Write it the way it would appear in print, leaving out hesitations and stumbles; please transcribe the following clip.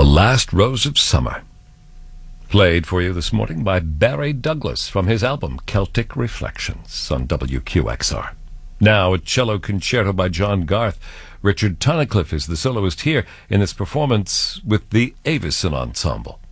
Last Rose of Summer. Played for you this morning by Barry Douglas from his album Celtic Reflections on WQXR. Now a cello concerto by John Garth. Richard Tunnicliffe is the soloist here in this performance with the Avison Ensemble.